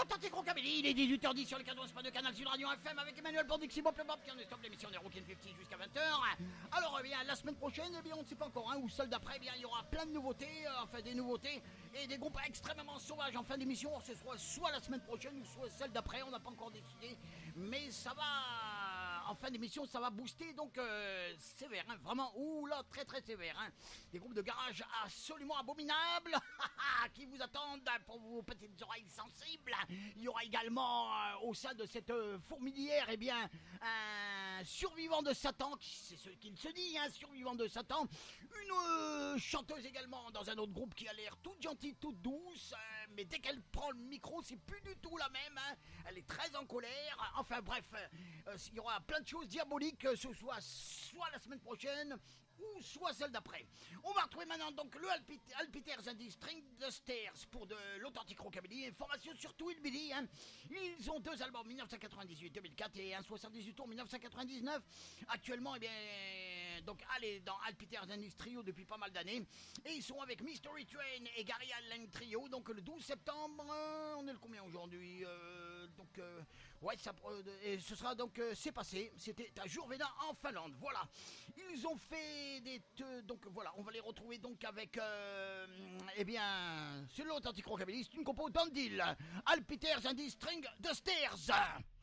l'authentique rockabilly, il est 18h10 sur les 14 pas de Canal Sud Radio FM avec Emmanuel Bordixi Bob qui en est stop l'émission des Rockin' 50 jusqu'à 20h. Alors eh bien la semaine prochaine, eh bien on ne sait pas encore, ou celle d'après, eh bien il y aura plein de nouveautés, enfin des nouveautés et des groupes extrêmement sauvages en fin d'émission. Ce sera soit la semaine prochaine ou soit celle d'après, on n'a pas encore décidé, mais ça va, en fin d'émission ça va booster donc sévère, vraiment, oula, très très sévère, des groupes de garage absolument abominables qui vous attendent pour vos petites oreilles sensibles. Il y aura également au sein de cette fourmilière, eh bien, un survivant de Satan, c'est ce qu'il se dit, un survivant de Satan, une chanteuse également dans un autre groupe qui a l'air toute gentille, toute douce, mais dès qu'elle prend le micro, c'est plus du tout la même, elle est très en colère, enfin bref, il y aura plein de choses diaboliques, ce soit la semaine prochaine, ou soit celle d'après. On va retrouver maintenant donc le Alpiters and the String Dusters pour de l'authentique rockabilly. Information sur Twillbilly. Ils ont 2 albums, 1998-2004 et un 78 tours 1999. Actuellement, eh bien, donc allez dans Alpiters and the Trio depuis pas mal d'années. Et ils sont avec Mystery Train et Gary Allen Trio. Donc le 12 septembre, on est le combien aujourd'hui ouais, ça, et ce sera donc c'est passé. C'était à Jurvena en Finlande. Voilà. Ils ont fait donc voilà, on va les retrouver donc avec eh bien c'est l'authentique rockabilly, c'est une compo d'Andil, Alpiters and the String Dusters.